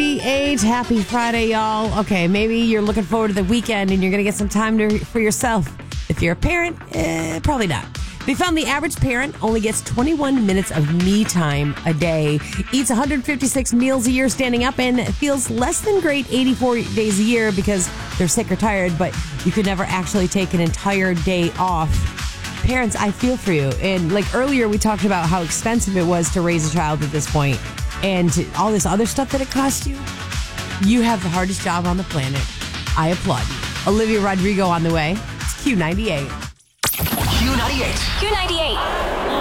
Q98. Happy Friday, y'all. Okay, maybe you're looking forward to the weekend and you're going to get some time for yourself. If you're a parent, probably not. They found the average parent only gets 21 minutes of me time a day, eats 156 meals a year standing up, and feels less than great 84 days a year because they're sick or tired, but you could never actually take an entire day off. Parents, I feel for you. And like earlier, we talked about how expensive it was to raise a child at this point and all this other stuff that it costs you. You have the hardest job on the planet. I applaud you. Olivia Rodrigo on the way. It's Q98. Q98.